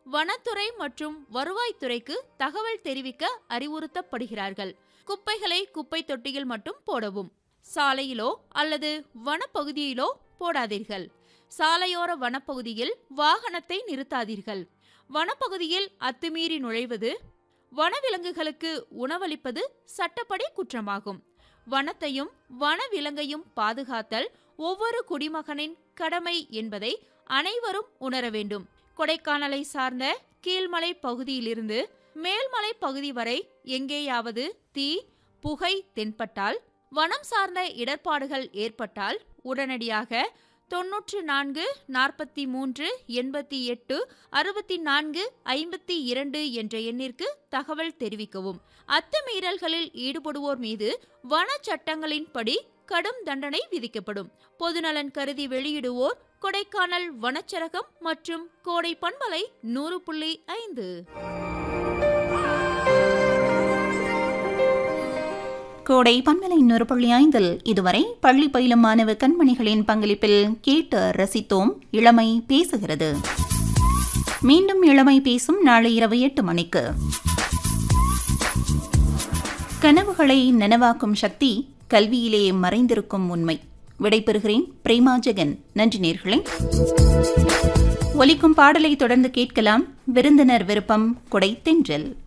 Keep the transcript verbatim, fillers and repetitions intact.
வனத்துறை மற்றும் வருவாய்த்துறைக்கு தகவல் தெரிவிக்க அறிவுறுத்தப்படுகிறார்கள். குப்பைகளை குப்பை தொட்டியில் மட்டும் போடவும். சாலையிலோ அல்லது வனப்பகுதியிலோ போடாதீர்கள். சாலையோர வனப்பகுதியில் வாகனத்தை நிறுத்தாதீர்கள். வனப்பகுதியில் அத்துமீறி நுழைவது, வனவிலங்குகளுக்கு உணவளிப்பது சட்டப்படி குற்றமாகும். வனத்தையும் வனவிலங்கையும் பாதுகாத்தல் ஒவ்வொரு குடிமகனின் கடமை என்பதை அனைவரும் உணர வேண்டும். கொடைக்கானலை சார்ந்த கீழ்மலை பகுதியிலிருந்து மேல்மலை பகுதி வரை எங்கேயாவது தீ, புகை தென்பட்டால், வனம் சார்ந்த இடர்பாடுகள் ஏற்பட்டால் உடனடியாக தொன்னூற்று நான்கு நாற்பத்தி மூன்று எண்பத்தி எட்டு அறுபத்தி நான்கு ஐம்பத்தி இரண்டு என்ற எண்ணிற்கு தகவல் தெரிவிக்கவும். அத்துமீறல்களில் ஈடுபடுவோர் மீது வன சட்டங்களின்படி கடும் தண்டனை விதிக்கப்படும். பொதுநலன் கருதி வெளியிடுவோர் கொடைக்கானல் வனச்சரகம் மற்றும் கோடை பண்பலை நூறு புள்ளி ஐந்து. கோடை பண்பலை நூறு புள்ளி ஐந்தில் இதுவரை பள்ளி பயிலும் மாணவ கண்மணிகளின் பங்களிப்பில் கேட்டு ரசித்தோம். இளமை பேசுகிறது. மீண்டும் இளமை பேசும் நாளை இரவு எட்டு மணிக்கு. கனவுகளை நனவாக்கும் சக்தி கல்வியிலே மறைந்திருக்கும் உண்மை. விடைபெறுகிறேன் பிரேமா ஜெகன். நன்றி நேர்களே. ஒலிக்கும் பாடலை தொடர்ந்து கேட்கலாம். விருந்தினர் விருப்பம் கொடை தென்றல்.